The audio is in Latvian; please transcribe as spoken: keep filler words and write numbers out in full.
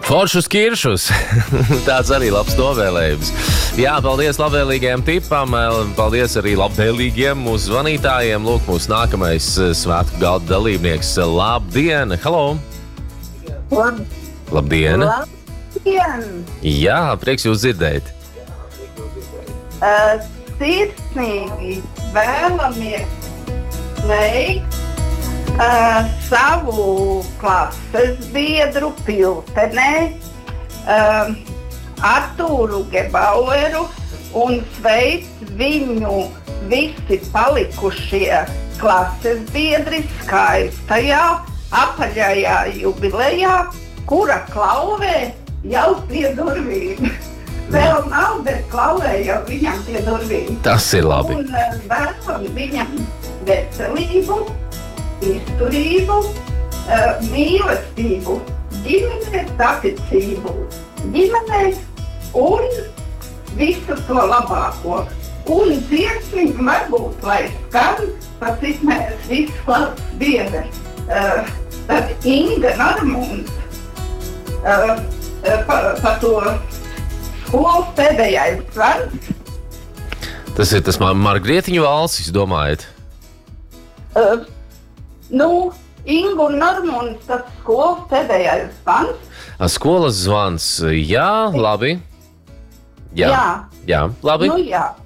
Foršus kiršus. Tāds arī labs novēlējums. Jā, paldies labvēlīgiem tipam. Paldies arī labvēlīgiem mūsu zvanītājiem. Lūk, mūsu nākamais svētku galda dalībnieks. Labdien! Halo! Lab... Labdien! Labdien! Jā, prieks jūs dzirdēt. Uh, sirsnīgi vēlamies sveikt Uh, savu klases biedru Piltenē, uh, Artūru Gebaueru un sveikt viņu visi palikušie klases biedri skaistajā apaļajā jubilejā, kura klauvē jau pie durvīm. Vēl nav, bet klauvē jau viņam pie durvīm. Tas ir labi. Un uh, vēlam viņam veselību, izturību, uh, mīlestību, ģimenes saticību, ģimenei un visu to labāko. Un dziesmīgi varbūt, lai skan, pat cik mēs visi klases biedri. Uh, tad Inga Narmunds uh, uh, par pa to skolas pēdējais zvans. Tas ir tas Margrietiņu valsts, domājat? Uh, Nu, Ingu un Normunds, tas skolas pēdējais zvans. Skolas zvans, jā, labi. Jā, Jā. jā labi. Nu, jā.